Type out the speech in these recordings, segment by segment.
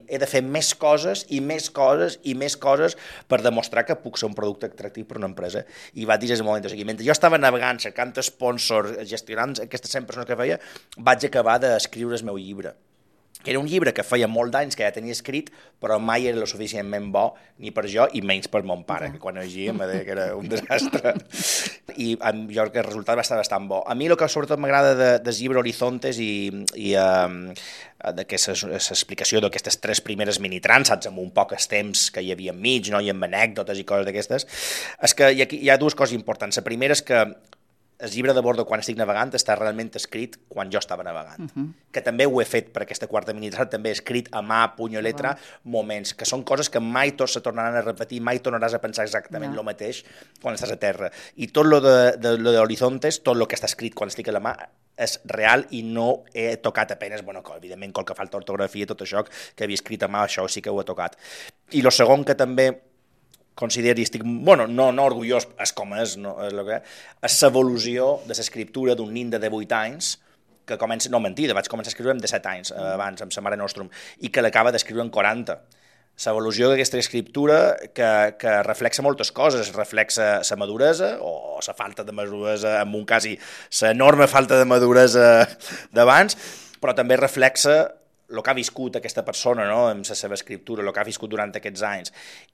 he de fer més coses i més coses i més coses per demostrar que puc ser un producte atractiu per una empresa. I vaig dir des del moment, o sigui, mentre jo estava navegant, cercant sponsors, gestionant aquestes 100 persones que feia, vaig acabar d'escriure el meu llibre. Que era un llibre que feia molt d'anys que ja tenia escrit, però mai era lo suficientment bo ni per jo i menys per mon pare, que quan ho llegia em deia que era un desastre. I jo crec que el resultat va estar bastant bo. A mi el que sobretot m'agrada del llibre Horizontes i l'explicació d'aquestes 3 primeres minitrans, amb un poc temps que hi havia enmig, no? I amb anècdotes i coses d'aquestes, és que hi ha 2 coses importants. La primera és que el llibre de bordo quan estic navegant està realment escrit quan jo estava navegant. Que també ho he fet per aquesta 4ª minitran, també he escrit a mà, puny o letra, moments, que són coses que mai se tornaran a repetir, mai tornaràs a pensar exactament el mateix quan estàs a terra. I tot lo de Horizontes, tot el que està escrit quan estic a la mà, és real i no he tocat apenes, bueno, evidentment, qualque falta d'ortografia, tot això que havia escrit a mà, això sí que ho he tocat. I el segon que també considero i estic, bueno, no orgullós, és com és, no, és l'evolució de l'escriptura d'un nin de 18 anys que comença, no mentida, vaig començar a escriure amb 17 anys abans, amb sa Mare Nostrum, i que l'acaba d'escriure en 40. L'evolució d'aquesta escriptura que reflexa moltes coses, reflexa la maduresa o la falta de maduresa, en un cas, l'enorme falta de maduresa d'abans, però també reflexa el que ha viscut aquesta persona, no?, amb la seva escriptura, el que ha viscut durant aquests anys.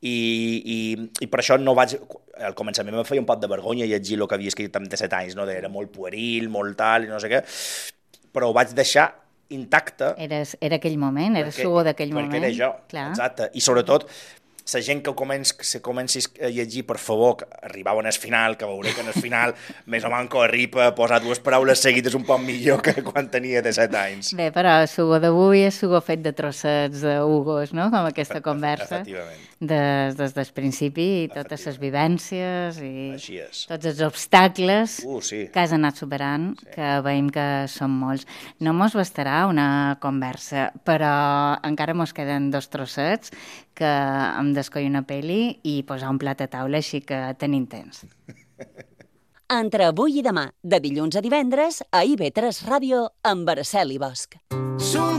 I per això no vaig... Al començament em feia un poc de vergonya llegir el que havia escrit amb 17 anys, no? Era molt pueril, molt tal, i no sé què, però ho vaig deixar intacte. Era aquell moment, era suor d'aquell moment. Perquè era jo, exacte. I sobretot, la gent que comenci a llegir, per favor, que arribau en el final, que veuré que en el final més o manco arriba a posar 2 paraules seguides un poc millor que quan tenia 17 anys. Bé, però el sugo d'avui és sugo fet de trossets d'ugos, no?, com aquesta conversa. Efectivament. Des del principi, i totes les vivències i tots els obstacles que has anat superant, que veiem que són molts. No mos bastarà una conversa, però encara mos queden 2 trossets que hem d'escollir una pel·li i posar un plat a taula, així que tenim temps. Entre avui i demà, de dilluns a divendres, a IB3 Ràdio, amb Araceli Bosch.